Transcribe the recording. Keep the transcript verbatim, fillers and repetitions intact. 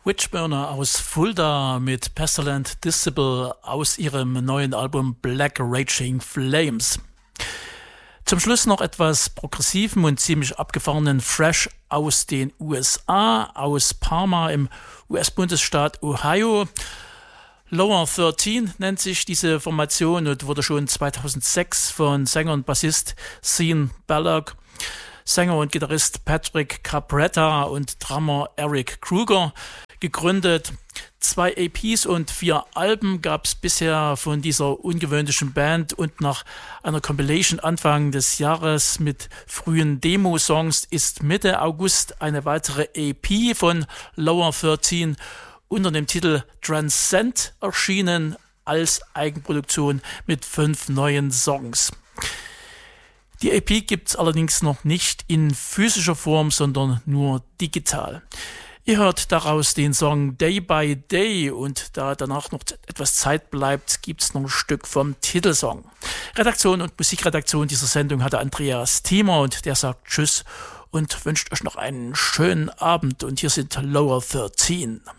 Witchburner aus Fulda mit Pestilent Disciple aus ihrem neuen Album Black Raging Flames. Zum Schluss noch etwas progressiven und ziemlich abgefahrenen Fresh aus den U S A, aus Parma im U S-Bundesstaat Ohio. Lower dreizehn nennt sich diese Formation und wurde schon zweitausendsechs von Sänger und Bassist Sean Ballock, Sänger und Gitarrist Patrick Capretta und Drummer Eric Kruger gegründet. Zwei E Ps und vier Alben gab es bisher von dieser ungewöhnlichen Band und nach einer Compilation Anfang des Jahres mit frühen Demo-Songs ist Mitte August eine weitere E P von Lower dreizehn unter dem Titel Transcend erschienen als Eigenproduktion mit fünf neuen Songs. Die E P gibt es allerdings noch nicht in physischer Form, sondern nur digital. Ihr hört daraus den Song Day by Day und da danach noch etwas Zeit bleibt, gibt es noch ein Stück vom Titelsong. Redaktion und Musikredaktion dieser Sendung hatte Andreas Thiemer und der sagt Tschüss und wünscht euch noch einen schönen Abend und hier sind Lower dreizehn.